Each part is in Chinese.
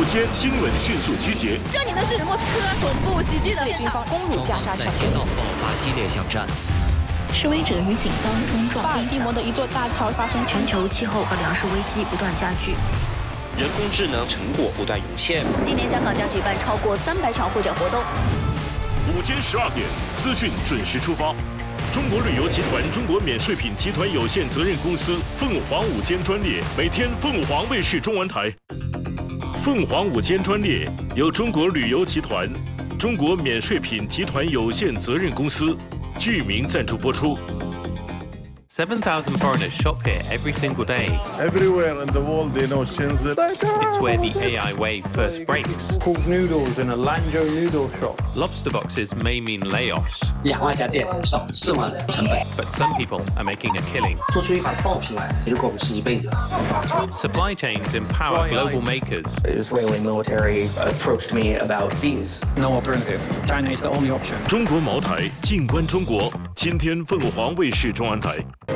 午间新闻迅速集结。 这里呢是莫斯科恐怖袭击的现场， 攻入加沙抢劫， 街道爆发激烈巷战。 示威者与警方冲撞。 巴尔的摩的一座大桥发生全球气候和粮食危机不断加剧。 人工智能成果不断涌现。 今年香港将举办超过300场会展活动。 午间12点，资讯准时出发。中国旅游集团中国免税品集团有限责任公司凤凰午间专列，每天凤凰卫视中文台。凤凰午间专列由中国旅游集团中国免税品集团有限责任公司剧名赞助播出。 7,000 foreigners shop here every single day. Everywhere in the world they know Shenzhen. It's where the AI wave first breaks. Cooked noodles in a Lanzhou noodle shop. Lobster boxes may mean layoffs. 2万家店少4万成本。 But some people are making a killing. 做出一款爆品来，如果不是一辈子。 Supply chains empower global makers. The Israeli military approached me about these. No alternative. China is the only option. 中国茅台，静观中国。今天凤凰卫视中文台。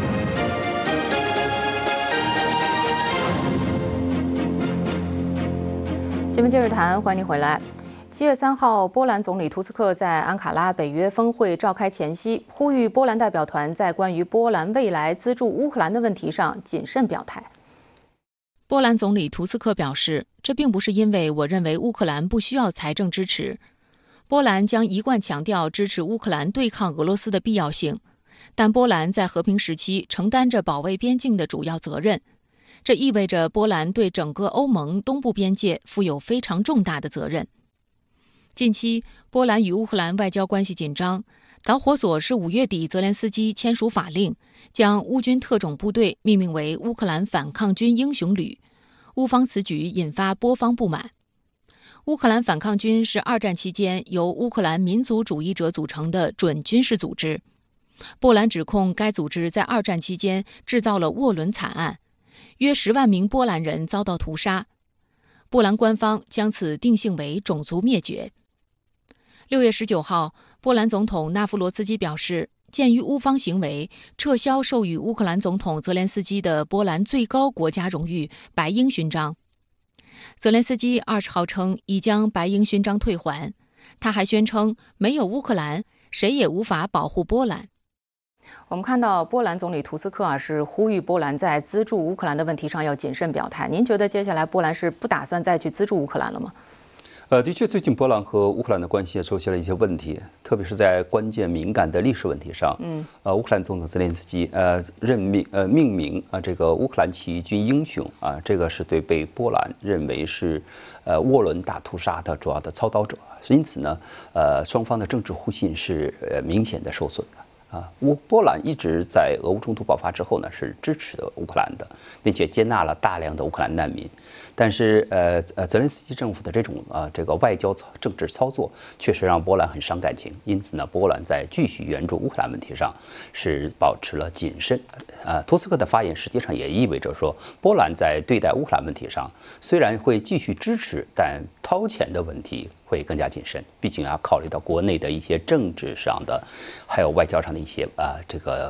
新闻今日谈，欢迎您回来。7月3号，波兰总理图斯克在安卡拉北约峰会召开前夕，呼吁波兰代表团在关于波兰未来资助乌克兰的问题上谨慎表态。波兰总理图斯克表示，这并不是因为我认为乌克兰不需要财政支持。波兰将一贯强调支持乌克兰对抗俄罗斯的必要性，但波兰在和平时期承担着保卫边境的主要责任。这意味着波兰对整个欧盟东部边界负有非常重大的责任。近期，波兰与乌克兰外交关系紧张，导火索是5月底泽连斯基签署法令，将乌军特种部队命名为乌克兰反抗军英雄旅。乌方此举引发波方不满。乌克兰反抗军是2战期间由乌克兰民族主义者组成的准军事组织。波兰指控该组织在2战期间制造了沃伦惨案，约10万名波兰人遭到屠杀。波兰官方将此定性为种族灭绝。6月19号，波兰总统纳夫罗斯基表示，鉴于乌方行为，撤销授予乌克兰总统泽连斯基的波兰最高国家荣誉白鹰勋章。泽连斯基20号称已将白鹰勋章退还，他还宣称没有乌克兰，谁也无法保护波兰。我们看到波兰总理图斯克是呼吁波兰在资助乌克兰的问题上要谨慎表态。您觉得接下来波兰是不打算再去资助乌克兰了吗？ 的确，最近波兰和乌克兰的关系也出现了一些问题，特别是在关键敏感的历史问题上。乌克兰总统泽连斯基命名这个乌克兰起义军英雄这个是对被波兰认为是沃伦大屠杀的主要的操刀者，因此呢双方的政治互信是明显的受损的。波兰一直在俄乌冲突爆发之后呢，是支持的乌克兰的，并且接纳了大量的乌克兰难民。但是泽连斯基政府的这种这个外交政治操作，确实让波兰很伤感情。因此呢，波兰在继续援助乌克兰问题上是保持了谨慎。图斯克的发言实际上也意味着说，波兰在对待乌克兰问题上虽然会继续支持，但掏钱的问题会更加谨慎。毕竟要考虑到国内的一些政治上的，还有外交上的一些这个